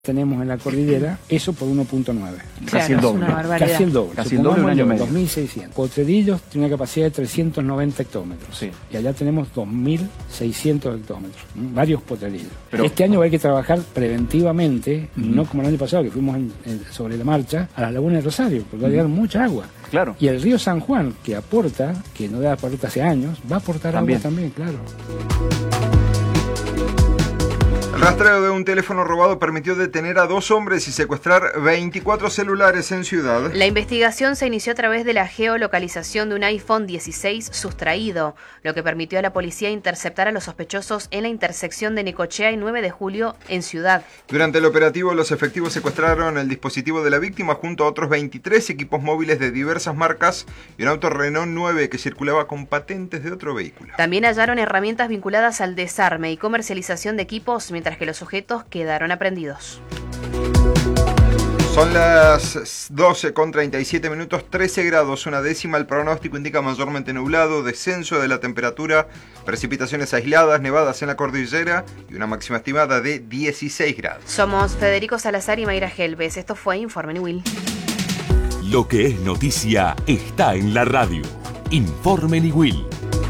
tenemos en la cordillera, eso por 1.9. Casi el doble. Casi el doble. Casi el doble en un año medio. 2.600. Potrerillos tiene una capacidad de 390 hectómetros. Sí. Y allá tenemos 2.600 hectómetros. Varios potrerillos. Pero este año hay que trabajar preventivamente, no como el año pasado, que fuimos sobre la marcha, a la laguna de Rosario, porque va a llegar mucha agua. Claro. Y el río San Juan, que aporta, que no da aporta hace años, va a aportar agua también, claro. El rastreo de un teléfono robado permitió detener a 2 hombres y secuestrar 24 celulares en Ciudad. La investigación se inició a través de la geolocalización de un iPhone 16 sustraído, lo que permitió a la policía interceptar a los sospechosos en la intersección de Necochea y 9 de Julio en Ciudad. Durante el operativo, los efectivos secuestraron el dispositivo de la víctima junto a otros 23 equipos móviles de diversas marcas y un auto Renault 9 que circulaba con patentes de otro vehículo. También hallaron herramientas vinculadas al desarme y comercialización de equipos, mientras que los sujetos quedaron aprehendidos. Son las 12:37, 13 grados, una décima. El pronóstico indica mayormente nublado, descenso de la temperatura, precipitaciones aisladas, nevadas en la cordillera y una máxima estimada de 16 grados. Somos Federico Salazar y Mayra Helves. Esto fue Informe Niwil. Lo que es noticia está en la radio. Informe Niwil.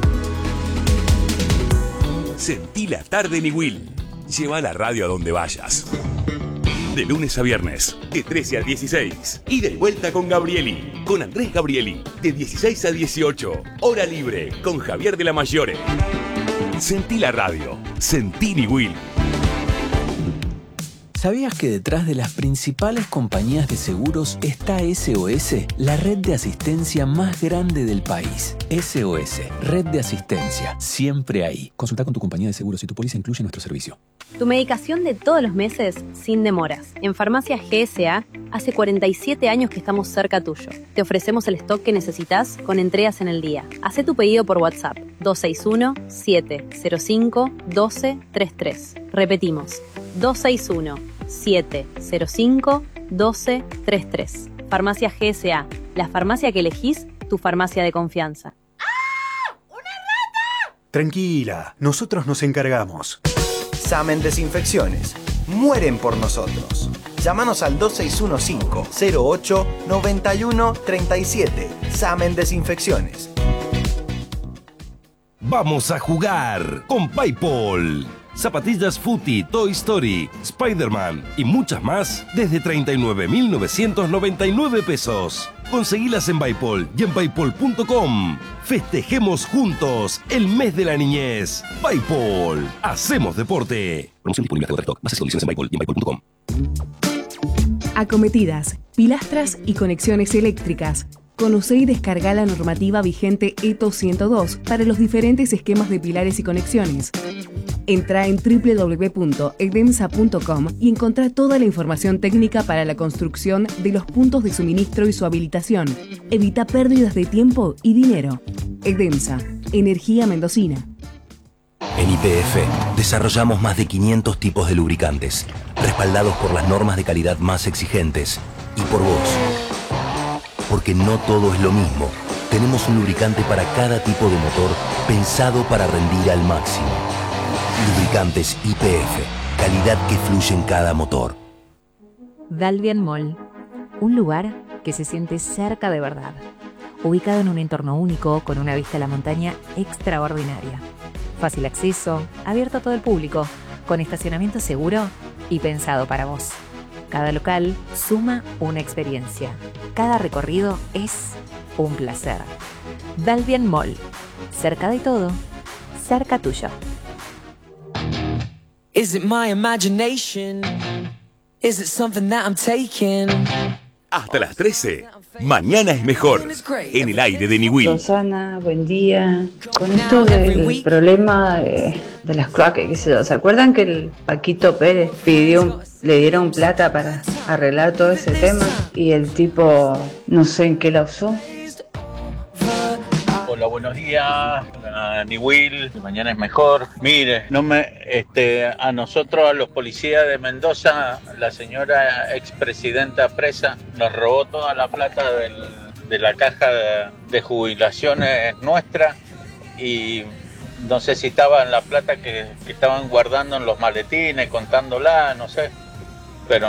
Sentí la tarde Niwil. Lleva la radio a donde vayas. De lunes a viernes, de 13 a 16. Y de vuelta con Gabrieli, con Andrés Gabrieli, de 16 a 18. Hora libre, con Javier de la Maggiore. Sentí la radio. Sentí Niwil. ¿Sabías que detrás de las principales compañías de seguros está SOS, la red de asistencia más grande del país? SOS, red de asistencia, siempre ahí. Consulta con tu compañía de seguros si tu póliza incluye nuestro servicio. Tu medicación de todos los meses sin demoras. En Farmacia GSA, hace 47 años que estamos cerca tuyo. Te ofrecemos el stock que necesitas con entregas en el día. Hacé tu pedido por WhatsApp 261-705-1233. Repetimos, 261-705-1233. Farmacia GSA, la farmacia que elegís, tu farmacia de confianza. ¡Ah! ¡Una rata! Tranquila, nosotros nos encargamos. Samen Desinfecciones. Mueren por nosotros. Llámanos al 2615-08-9137. Samen Desinfecciones. Vamos a jugar con PayPal. Zapatillas Footy, Toy Story, Spider-Man y muchas más desde 39.999 pesos. Conseguilas en PayPal y en paypal.com. Festejemos juntos el mes de la niñez. PayPal. Hacemos deporte. Promoción disponible hasta agotar stock. Bases y condiciones en PayPal y en paypal.com. Acometidas, pilastras y conexiones eléctricas. Conoce y descarga la normativa vigente ETO 102 para los diferentes esquemas de pilares y conexiones. Entra en www.edemsa.com y encontrá toda la información técnica para la construcción de los puntos de suministro y su habilitación. Evita pérdidas de tiempo y dinero. Edemsa, energía mendocina. En YPF desarrollamos más de 500 tipos de lubricantes, respaldados por las normas de calidad más exigentes y por vos. Porque no todo es lo mismo. Tenemos un lubricante para cada tipo de motor pensado para rendir al máximo. Lubricantes YPF, calidad que fluye en cada motor. Dalvian Mall, un lugar que se siente cerca de verdad. Ubicado en un entorno único con una vista a la montaña extraordinaria. Fácil acceso, abierto a todo el público, con estacionamiento seguro y pensado para vos. Cada local suma una experiencia. Cada recorrido es un placer. Dalvian Mall. Cerca de todo, cerca tuyo. Is it my imagination? Is it something that I'm taking? Hasta las 13. Mañana es mejor. En el aire de Niwil. Rosana, buen día. Con esto del problema de las cloacas, qué sé yo, ¿se acuerdan que el Paquito Pérez le dieron plata para arreglar todo ese tema? Y el tipo, no sé en qué la usó. Hola, buenos días, Niwil, mañana es mejor. Mire, a nosotros, a los policías de Mendoza, la señora expresidenta presa nos robó toda la plata de la caja de jubilaciones nuestra y no sé si estaba en la plata que estaban guardando en los maletines, contándola, no sé.